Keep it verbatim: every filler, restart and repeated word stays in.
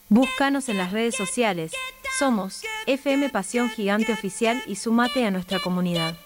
Búscanos en las redes sociales. Somos F M Pasión Gigante Oficial y sumate a nuestra comunidad.